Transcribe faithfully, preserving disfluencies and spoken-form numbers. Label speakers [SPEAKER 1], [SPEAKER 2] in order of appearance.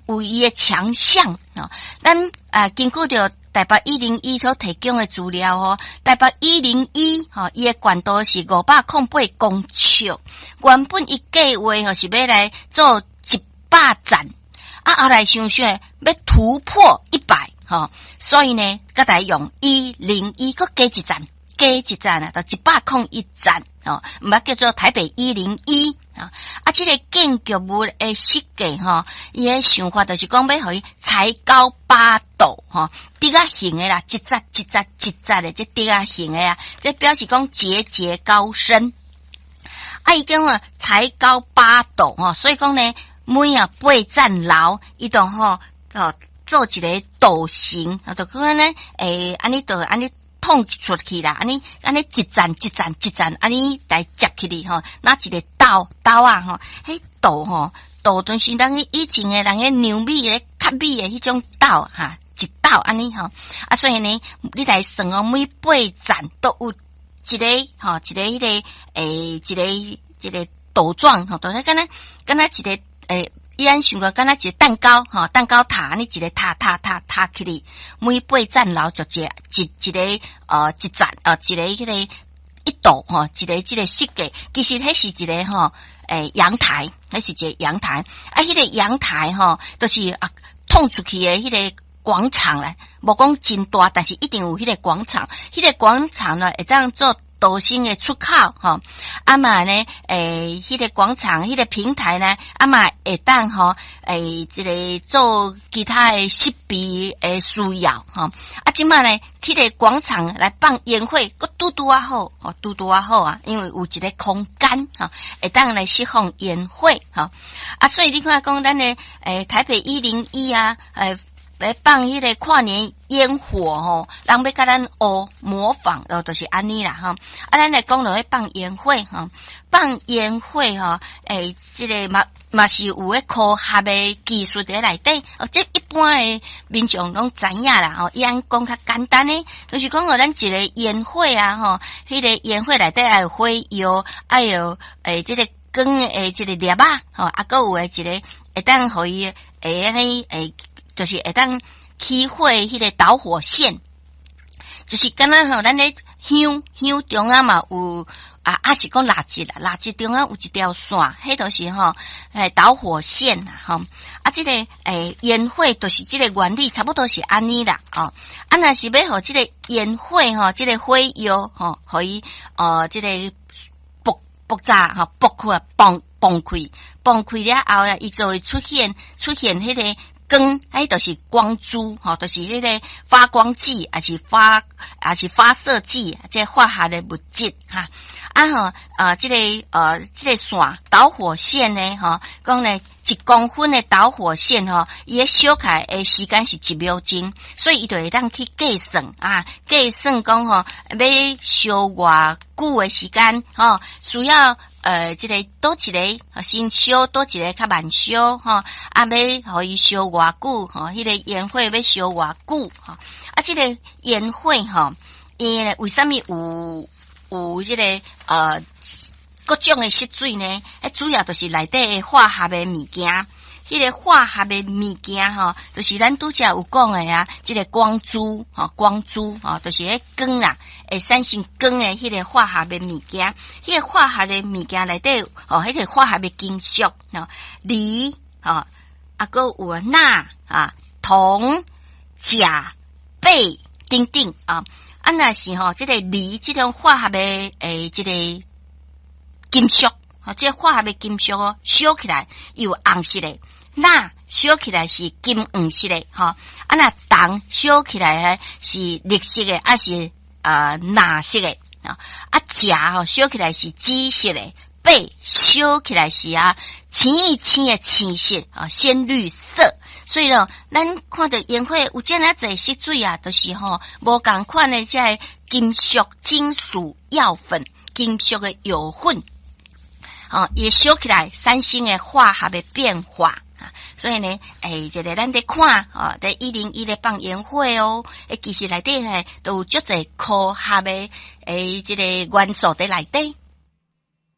[SPEAKER 1] 有伊诶强项哦。咱啊经过着台北一零一所提供诶资料哦，台北一零一吼，伊诶管道是五百零八公尺，原本伊计划吼是要来做一百站，啊后来想想要突破一百吼，所以呢，甲大家用一零一个加一站。加一站啊，到一百零一站哦，唔捌叫做台北一零一啊。啊，这个建筑物诶设计吼，伊诶想法就是讲要互伊才高八斗吼，滴啊形诶啦，一节一节一节诶，这滴啊形诶啊，这表示讲节节高升。啊，伊讲啊才高八斗吼，所以讲呢，每啊八站楼，伊都吼哦做一个斗形，啊，就可能呢，诶，安尼就安尼。捅出去啦，安尼安尼一站一站一站，安尼来接起哩吼，拿一个刀刀啊吼，迄刀吼刀就是咱以前诶人诶牛米诶卡米诶迄种刀哈，一刀安尼吼，啊所以呢，你来算哦，每八站都有一个吼，一个迄个诶，一个一个斗状吼，就是敢若敢若一个诶。伊安想过，敢若一个蛋糕吼，蛋糕塔，你一个塔塔塔塔起哩，每八站楼就一一一个呃一站呃一个迄个一斗吼，一个即个设计，其实迄是一个吼诶阳台，迄是一个阳台，啊，迄个阳台吼，都、就是啊捅出去诶迄个广场啦，无讲真大，但是一定有迄个广场，迄、那个广场呢会当做。斗星的出口吼，啊嘛呢，诶，迄、那个广场，迄、那个平台呢，啊嘛会当吼，诶，即、这个做其他的设备诶需要吼，啊，即嘛呢，去个广场来办宴会，个拄拄啊好，哦，拄拄啊好啊，因为有一个空间吼，会当来释放宴会吼，啊，所以你看讲咱的诶台北一零一啊，诶。来放迄个跨年烟火吼，人要甲咱学模仿，哦，就是安尼啦吼。啊，咱来讲落去放烟火吼，放烟火吼，诶，即、这个嘛嘛是有诶科学诶技术伫内底。哦，即一般诶民众拢知影啦吼。伊安讲较简单诶，就是讲哦，咱一个烟火啊吼，迄、那个烟火内底还有火药，还有诶，即、这个光诶，即个粒啊，吼，啊，搁有诶一个会当互伊诶安尼诶。就是会当起火迄个导火线，就是敢若吼，咱咧香香中啊嘛有啊，啊是讲蜡烛啦，蜡烛中啊有一条线，迄都是吼诶导火线啦吼。啊，即、这个诶烟火就是即个原理，差不多是安尼啦哦。啊，若是要互即个烟火吼，即、这个火药吼，互伊呃即、这个爆爆炸吼，爆开崩崩开，崩开了后啊，伊就会出现出现迄、那个。光，迄就是光珠，吼，就是迄个发光剂，还是发，还是发射剂，即化学的物质，哈，啊吼，呃，即、这个呃，即、这个线导火线呢，吼，讲呢一公分的导火线，吼，伊个烧开的时间是一秒钟，所以伊就会当去计算啊，计算讲吼，要烧偌久的时间，吼，需要。呃，即、这个多一个先烧，多一个较慢烧，吼，啊，要互伊烧偌久，吼，迄、那个烟火要烧偌久，吼，啊，即、这个烟火，吼，伊呢为什么有有即、这个呃各种的湿水呢？诶，主要就是内底的化学的物件。迄个化学的物件吼，就是咱拄则有讲的啊，即、这个光珠吼，光珠吼，就是迄光啦，会产生光的迄个化学的物件。迄、那个化学的物件内底吼，迄、那个化学的金属吼，锂吼，啊，搁有啊钠啊、铜、钾、钡等等啊。啊，若是吼，即、这个锂即种化学的诶，即、这个金属，吼，即、这个化学的金属哦，烧起来有红色的。钠烧起来是金黄色的，吼，啊那铜烧起来是绿色的，啊是呃蓝色的，啊钾吼烧起来是紫色的，钡烧起来是啊青一青的青色，啊鲜绿色。所以咯，咱看到烟火有这样侪色水啊，就是吼无共款的这个金属、金属药粉、金属的药粉，哦，也烧起来产生的化学的变化。所以呢，诶，这个咱在看哦，在一零一咧放烟火哦，诶，其实内底呢都有足侪科学的诶，这个元素在内底。